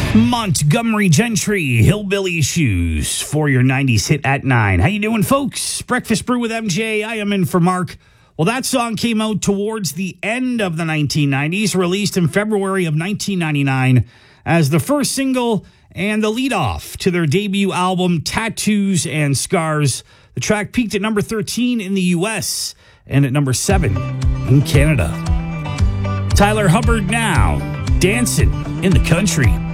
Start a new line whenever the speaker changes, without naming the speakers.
Montgomery Gentry, Hillbilly Shoes for your 90s hit at 9. How you doing, folks? Breakfast Brew with MJ. I am in for Mark. Well, that song came out towards the end of the 1990s, released in February of 1999 as the first single and the lead-off to their debut album, Tattoos and Scars. The track peaked at number 13 in the U.S. and at number 7 in Canada. Tyler Hubbard now, Dancing in the Country.